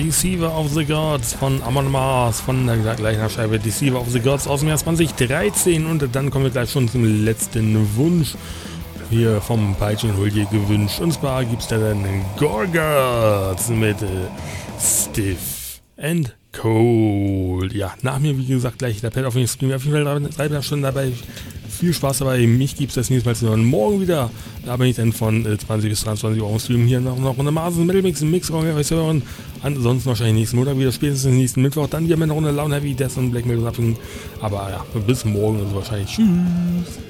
Deceiver of the Gods von Amon Mars von der gleichen Scheibe Deceiver of the Gods aus dem Jahr 2013. Und dann kommen wir gleich schon zum letzten Wunsch hier vom Peitschenhulje gewünscht. Und zwar gibt es da dann Gorguts mit Stiff and Cold. Ja, nach mir wie gesagt gleich der Pet auf den Stream. Auf jeden Fall 3 Stunden dabei. Viel Spaß dabei. Mich gibt es das nächste Mal zu hören. Morgen wieder. Da bin ich dann von 20 bis 22 Uhr im Stream hier noch eine Mars Metal Mix im Mix hören. Ansonsten wahrscheinlich nächsten Montag wieder, spätestens nächsten Mittwoch. Dann wieder mit einer Runde Laune Heavy Death und Black Metal. Aber ja, bis morgen und wahrscheinlich. Tschüss.